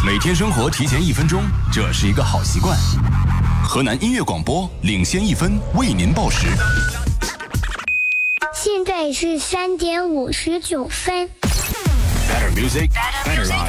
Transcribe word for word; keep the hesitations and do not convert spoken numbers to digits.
每天生活提前一分钟，这是一个好习惯。河南音乐广播领先一分，为您报时。 现在是三点五十九分。 Better music, better life.